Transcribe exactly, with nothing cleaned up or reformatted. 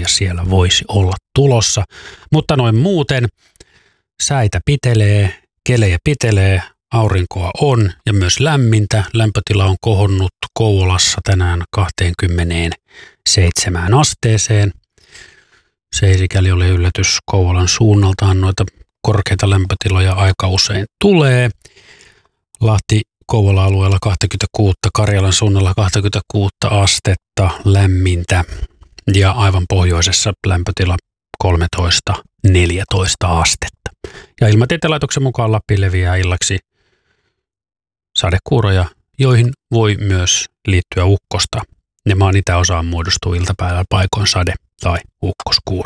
ja siellä voisi olla tulossa. Mutta noin muuten säitä pitelee, kelejä pitelee, aurinkoa on ja myös lämmintä. Lämpötila on kohonnut Kouvolassa tänään kaksikymmentäseitsemän asteeseen. Se ei sikäli ole yllätys. Kouvolan suunnaltaan noita korkeita lämpötiloja aika usein tulee. Lahti Kouvola-alueella kaksikymmentäkuusi, Karjalan suunnalla kaksikymmentäkuusi astetta lämmintä ja aivan pohjoisessa lämpötila kolmetoista neljätoista astetta. Ja Ilmatieteen laitoksen mukaan Lappi leviää illaksi sadekuuroja, joihin voi myös liittyä ukkosta. Ja maan itäosaan muodostuu iltapäivällä paikoin sade- tai ukkoskuuro.